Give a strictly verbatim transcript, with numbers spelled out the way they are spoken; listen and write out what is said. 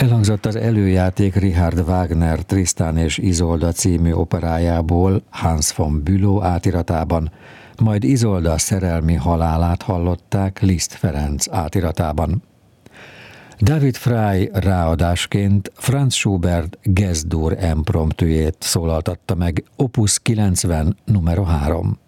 Elhangzott az előjáték Richard Wagner Tristan és Izolda című operájából Hans von Bülow átiratában, majd Izolda szerelmi halálát hallották Liszt Ferenc átiratában. David Frey ráadásként Franz Schubert Gess-Dur impromptujét szólaltatta meg, opus kilencven, numero három.